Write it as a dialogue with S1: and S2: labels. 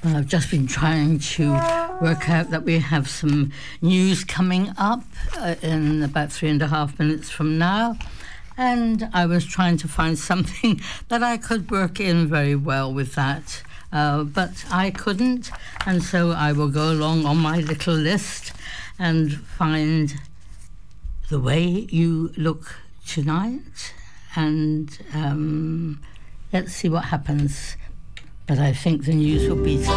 S1: Well, I've just been trying to work out that we have some news coming up in about 3.5 minutes from now. And I was trying to find something that I could work in very well with that. But I couldn't. And so I will go along on my little list and find The Way You Look Tonight. And let's see what happens. But I think the news will be